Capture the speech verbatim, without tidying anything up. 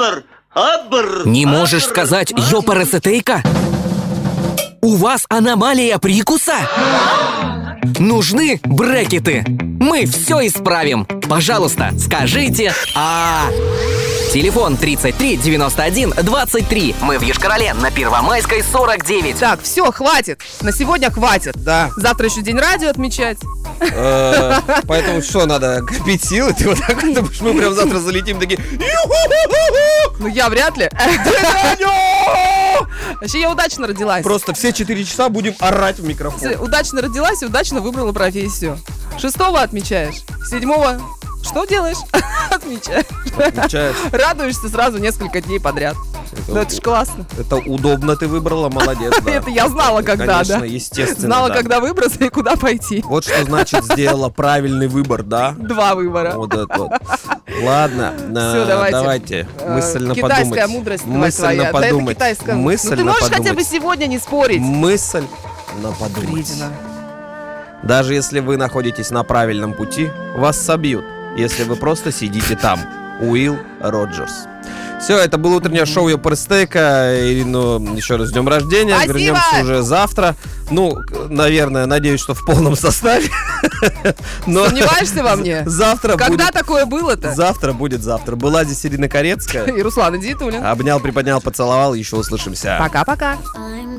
Абр, абр. Не можешь сказать ёпарасетейка? У вас аномалия прикуса? Нужны брекеты. Мы все исправим. Пожалуйста, скажите «А». Телефон тридцать три девяносто один двадцать три. Мы в Йошкар-Оле на Первомайской сорок девять. Так, все, хватит. На сегодня хватит. Да. Завтра еще день радио отмечать. Э, Поэтому что, надо копить силы? Ты вот так вот думаешь, мы прям завтра залетим такие... Ну я вряд ли. Вообще я удачно родилась. Просто все четыре часа будем орать в микрофон. Все, удачно родилась и удачно выбрала профессию. Шестого отмечаешь, седьмого что делаешь? Отмечаешь. Отмечаешь. Радуешься сразу несколько дней подряд. Это, Ну это ж классно. это удобно ты выбрала, молодец. Да. Это я знала, когда, Конечно, да. естественно. Знала, да. когда выбраться и куда пойти. Вот что значит сделала правильный выбор, да? Два выбора. Вот это вот. Ладно, Всё, э, давайте. давайте Э, мысленно Китайская подумать. мудрость давай Мысленно твоя. Да, это подумать. китайская. Мысленно Ну ты можешь подумать. хотя бы сегодня не спорить. Мысль на подумать. Вредина. Даже если вы находитесь на правильном пути, вас собьют, если вы просто сидите там. Уилл Роджерс. Все, это было утреннее шоу Ёпарасетейка. Ирину еще раз с днем рождения. Спасибо! Вернемся уже завтра. Ну, наверное, надеюсь, что в полном составе. Но Сомневаешься во мне? Завтра Когда будет... такое было-то? Завтра будет завтра. Была здесь Ирина Корецкая. И Руслан Идитулин. Обнял, приподнял, поцеловал. Еще услышимся. Пока-пока. I'm